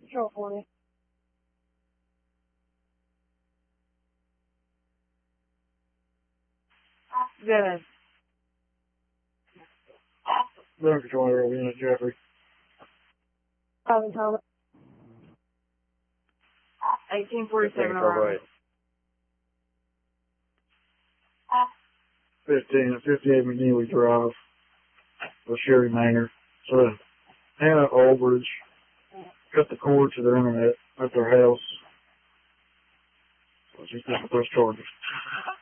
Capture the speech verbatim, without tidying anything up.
Control forty. Good. Road Control Area Unit Jeffrey. Robin Talbot. eighteen forty-seven around. fifteen at fifty-eight McNeely Drive. With Sherry Maynard. So, Hannah Aldridge cut the cord to their internet at their house. So she's going to press charges.